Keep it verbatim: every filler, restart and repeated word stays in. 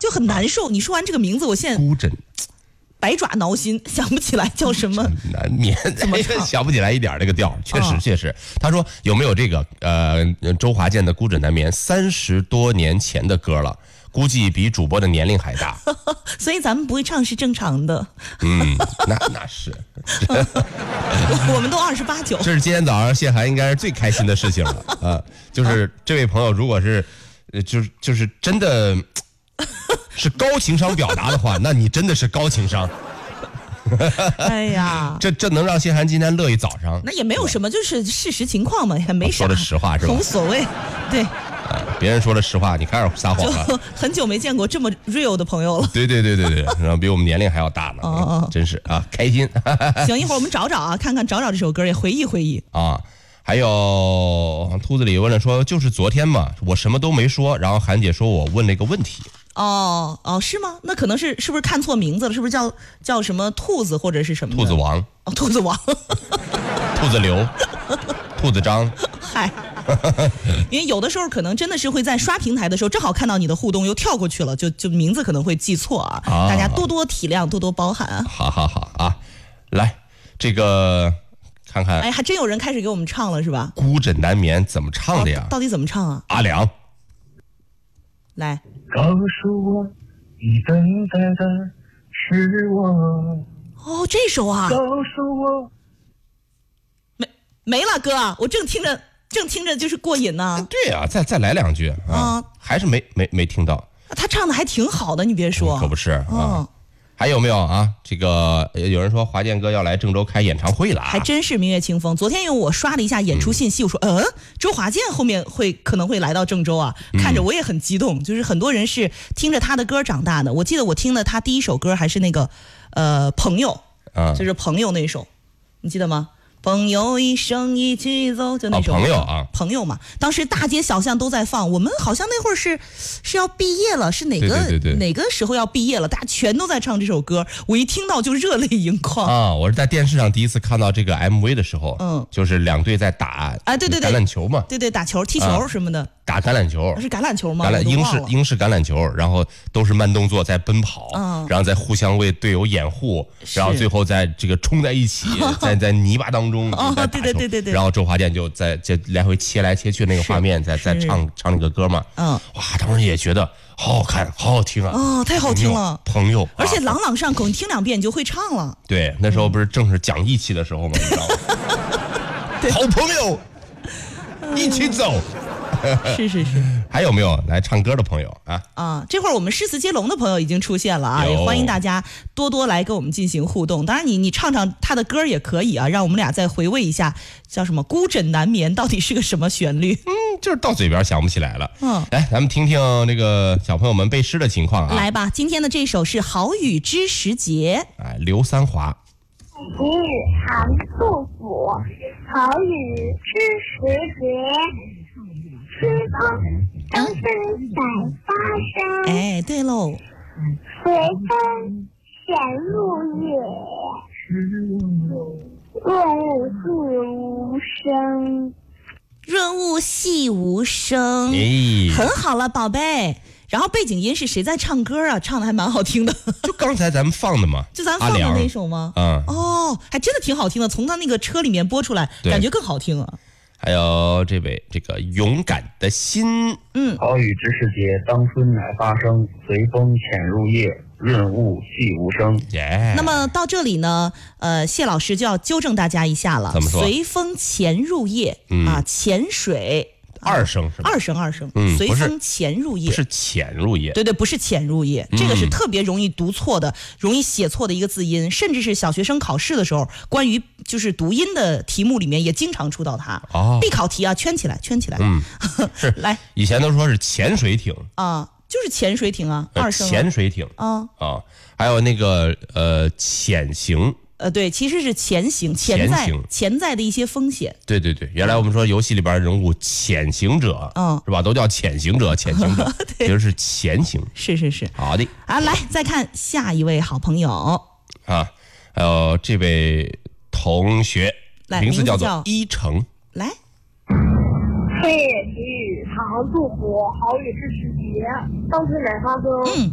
就很难受。你说完这个名字，我现在孤枕百爪挠心，想不起来叫什么。 难眠， 怎么唱想不起来一点这个调，确实、 哦、 确实。他说有没有这个呃周华健的《孤枕难眠》，三十多年前的歌了，估计比主播的年龄还大， 所以咱们不会唱是正常的。 嗯，那那是， 我们都二十八九。 这是今天早上谢涵应该是最开心的事情了啊、呃！就是这位朋友，如果是呃就是就是真的是高情商表达的话，那你真的是高情商。 哎呀， 这这能让谢涵今天乐一早上？ 那也没有什么，就是事实情况嘛，也没啥。 说的实话是吧？ 无所谓，对。 呃、别人说的实话，你开始撒谎了。 就很久没见过这么 real 的朋友了。 对对对对对，然后比我们年龄还要大呢。 哦哦， 真是啊，开心。 行，一会儿我们找找啊，看看找找这首歌，也回忆回忆啊。还有兔子里问了说，就是昨天嘛，我什么都没说，然后韩姐说我问了一个问题。 哦哦，是吗？那可能是是不是看错名字了？是不是叫叫什么兔子或者是什么？ 兔子王。 哦，兔子王。 兔子刘。兔子张。 嗨。因为有的时候可能真的是会在刷平台的时候，正好看到你的互动又跳过去了，就就名字可能会记错啊，啊大家多多体谅，多多包涵啊。 好好好啊，来这个看看， 哎，还真有人开始给我们唱了是吧？ 孤枕难眠怎么唱的呀？ 哦、到底怎么唱啊？ 阿良， 来， 告诉我，你等待的是我。 哦，这首啊， 告诉我， 没没了，哥，我正听着。正听着就是过瘾呢、啊。 对呀、啊，再再来两句啊，啊还是没没没听到。 他唱的还挺好的，你别说， 嗯、可不是啊、 嗯。 还有没有啊？这个有人说华健哥要来郑州开演唱会了、啊， 还真是明月清风。昨天因为我刷了一下演出信息，嗯、我说，嗯，周华健后面会可能会来到郑州啊，看着我也很激动。嗯、就是很多人是听着他的歌长大的。我记得我听的他第一首歌还是那个，呃，朋友，啊，就是朋友那首，你记得吗？朋友一生一起走，就那首、 哦、朋友啊， 朋友嘛，当时大街小巷都在放。我们好像那会儿是是要毕业了，是哪个对对对对哪个时候要毕业了？大家全都在唱这首歌，我一听到就热泪盈眶啊！我是在电视上第一次看到这个 M V 的时候，嗯，就是两队在打啊，对对对， 橄榄球嘛， 对对，打球、踢球什么的。 啊打橄榄球是橄榄球吗？ 橄榄英式英式橄榄球，然后都是慢动作在奔跑，嗯、然后在互相为队友掩护，然后最后在这个冲在一起，在在泥巴当中哦，对对对对对。 然后周华健就在这来回切来切去那个画面，在在唱唱那个歌嘛，嗯，哇，当时也觉得好好看，好好听啊， 哦，太好听了， 朋友， 而且朗朗上口，你听两遍你就会唱了。 对，那时候不是正是讲义气的时候吗？你知道吗？好朋友，一起走。 是是是， 还有没有来唱歌的朋友啊？ 啊，这会儿我们诗词接龙的朋友已经出现了啊，也欢迎大家多多来跟我们进行互动。当然你，你你唱唱他的歌也可以啊，让我们俩再回味一下，叫什么“孤枕难眠”到底是个什么旋律？ 嗯，就是到嘴边想不起来了。嗯，来，咱们听听这个小朋友们背诗的情况啊。 来吧，今天的这首是《好雨知时节》。 哎，刘三华。 今日寒素府，好雨知时节。春风声声在发生， 哎，对喽。 随风潜入夜，润物细无声。 润物细无声， 哎， 很好了，宝贝。然后背景音是谁在唱歌啊？唱的还蛮好听的。 就刚才咱们放的嘛， 就咱放的那首吗？ 嗯， 哦，还真的挺好听的，从他那个车里面播出来，感觉更好听啊。 还有这位这个勇敢的心， 嗯， 好雨知时节，当春乃发生，随风潜入夜，润物细无声。 耶、yeah 。 那么到这里呢，呃，谢老师就要纠正大家一下了。 怎么说？ 随风潜入夜、嗯、啊，潜水。 二声是吧？ 二声二声， 嗯， 随风潜入夜， 不是潜入夜， 对对，不是潜入夜，嗯、这个是特别容易读错的，容易写错的一个字音，甚至是小学生考试的时候，关于就是读音的题目里面也经常出到它。哦，必考题啊，圈起来，圈起来。 嗯，是来， 以前都说是潜水艇啊，就是潜水艇啊，二声、啊、 潜水艇啊啊，还有那个呃潜行。 呃，对，其实是潜行，潜在潜在的一些风险。 对对对，原来我们说游戏里边人物潜行者，嗯，是吧？都叫潜行者，潜行者，其实是潜行。 是是是， 好的啊，来再看下一位好朋友啊，还有这位同学，名字叫做一成。 来， 黑夜急雨长素府，好雨知时节，当春乃发生。嗯。